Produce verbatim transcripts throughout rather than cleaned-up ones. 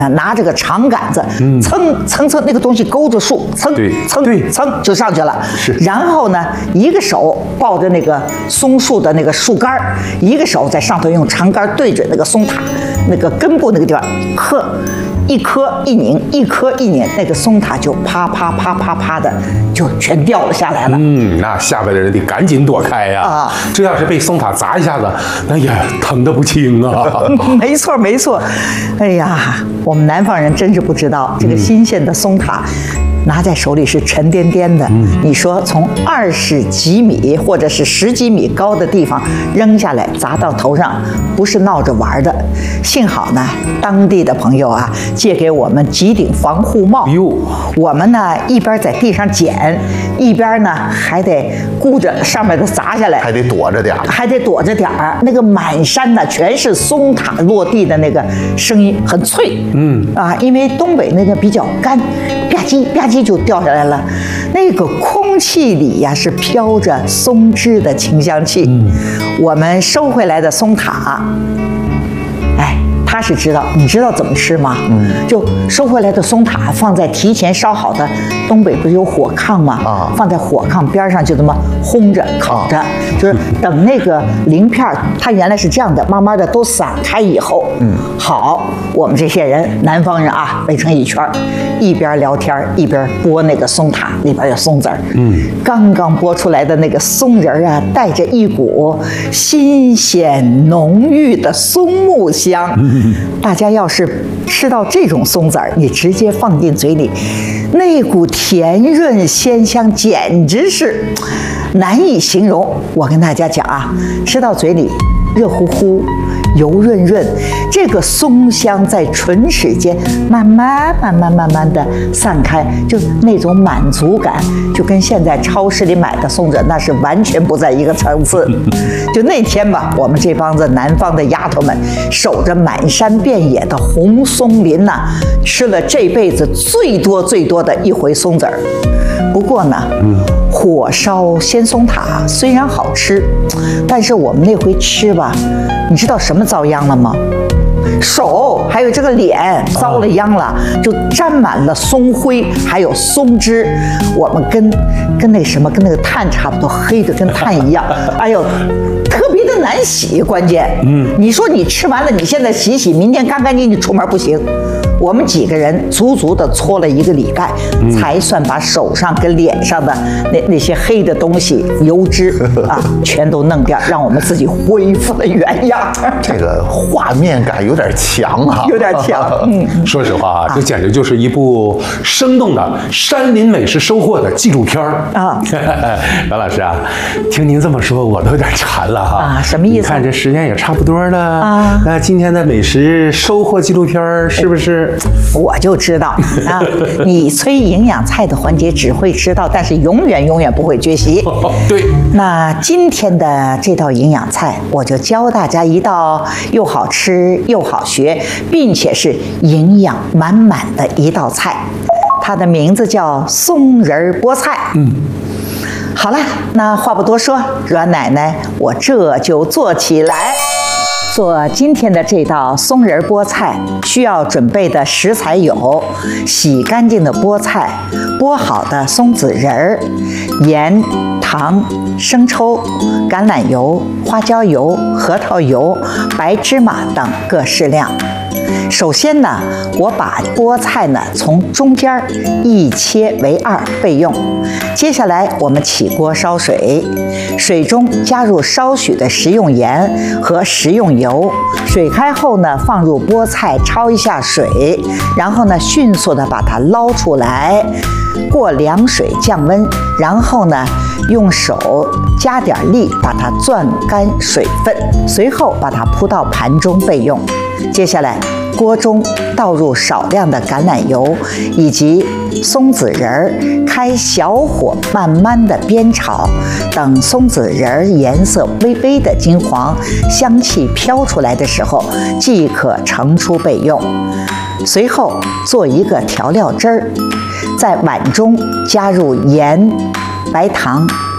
拿着个长杆子，蹭蹭蹭，那个东西勾着树，蹭蹭蹭就上去了。 是， 然后呢，一个手抱着那个松树的那个树干，一个手在上头用长杆对准那个松塔那个根部那个地方，呵，一颗一拧，一颗一拧，那个松塔就啪啪啪啪啪的就全掉了下来了。 嗯，那下边的人得赶紧躲开呀！啊，这要是被松塔砸一下子，哎呀，疼得不轻啊！ 没错没错，哎呀，我们南方人真是不知道这个新鲜的松塔。拿在手里是沉甸甸的，嗯、你说从二十几米或者是十几米高的地方扔下来砸到头上，不是闹着玩的。幸好呢，当地的朋友啊借给我们几顶防护帽， 哟， 我们呢一边在地上捡，一边呢还得顾着上面的砸下来， 还得躲着点儿， 还得躲着点儿。那个满山呢全是松塔落地的那个声音，很脆，嗯啊，因为东北那个比较干，吧唧吧唧就掉下来了。那个空气里呀是飘着松枝的清香气。嗯，我们收回来的松塔，哎。他是知道，你知道怎么吃吗？嗯，就收回来的松塔放在提前烧好的，东北不是有火炕吗？啊，放在火炕边上就这么烘着烤着，啊、就是等那个鳞片，它原来是这样的，慢慢的都散开以后，嗯，好，我们这些人南方人啊，围成一圈，一边聊天一边剥那个松塔，里边有松子儿，嗯，刚刚剥出来的那个松仁啊，带着一股新鲜浓郁的松木香。嗯，大家要是吃到这种松子儿，你直接放进嘴里，那股甜润鲜香简直是难以形容。我跟大家讲啊，吃到嘴里热乎乎油润润，这个松香在唇齿间慢慢慢慢慢慢的散开，就那种满足感，就跟现在超市里买的松子那是完全不在一个层次。就那天吧，我们这帮子南方的丫头们守着满山遍野的红松林呐、啊，吃了这辈子最多最多的一回松子儿。不过呢，火烧鲜松塔虽然好吃，但是我们那回吃吧，你知道什么遭殃了吗？手还有这个脸遭了殃了，就沾满了松灰，还有松脂。我们跟跟那什么，跟那个炭差不多，黑的跟炭一样。哎呦，特别的难洗。关键，嗯，你说你吃完了，你现在洗洗，明天干干净净出门不行。我们几个人足足的搓了一个礼拜，嗯、才算把手上跟脸上的那那些黑的东西、油脂啊，全都弄掉，让我们自己恢复了原样。 这个画面感有点强啊， 有点强。 嗯，馋实话啊，这简直就是一部生动的山林美食收获的纪录片啊！栾老师啊，听您这么说，我都有点馋了哈。 啊，什么意思？ 你看这时间也差不多了啊。那今天的美食收获纪录片是不是？ 我就知道啊，你催营养菜的环节只会知道，但是永远永远不会缺席。 哦、对， 那今天的这道营养菜，我就教大家一道又好吃又好学，并且是营养满满的一道菜，它的名字叫松仁菠菜。嗯。好了，那话不多说，阮奶奶，我这就做起来。做今天的这道松仁菠菜，需要准备的食材有：洗干净的菠菜、剥好的松子仁儿、盐、糖、生抽、橄榄油、花椒油、核桃油、白芝麻等各适量。首先呢，我把菠菜呢从中间一切为二备用。接下来我们起锅烧水，水中加入少许的食用盐和食用油。水开后呢，放入菠菜焯一下水，然后呢迅速的把它捞出来，过凉水降温，然后呢用手加点力把它攥干水分，随后把它铺到盘中备用。接下来锅中倒入少量的橄榄油以及松子仁儿，开小火慢慢的煸炒，等松子仁儿颜色微微的金黄，香气飘出来的时候，即可盛出备用。随后做一个调料汁儿，在碗中加入盐、白糖、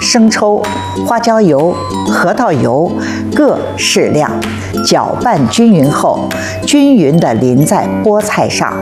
生抽、花椒油、核桃油各适量，搅拌均匀后，均匀地淋在菠菜上。